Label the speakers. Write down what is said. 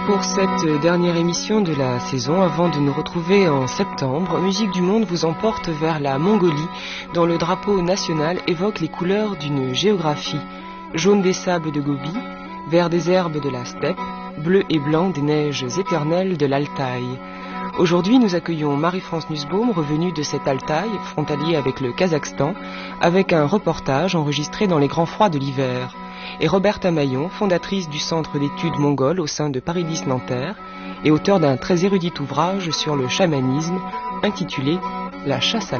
Speaker 1: Pour cette dernière émission de la saison, avant de nous retrouver en septembre, Musique du Monde vous emporte vers la Mongolie, dont le drapeau national évoque les couleurs d'une géographie. Jaune des sables de Gobi, vert des herbes de la steppe, bleu et blanc des neiges éternelles de l'Altaï. Aujourd'hui, nous accueillons Marie-France Nussbaum, revenue de cet Altaï, frontalier avec le Kazakhstan, avec un reportage enregistré dans les grands froids de l'hiver. Et Roberta Maillon, fondatrice du Centre d'études mongoles au sein de Paris X Nanterre et auteur d'un très érudit ouvrage sur le chamanisme intitulé « La chasse à l'âme ».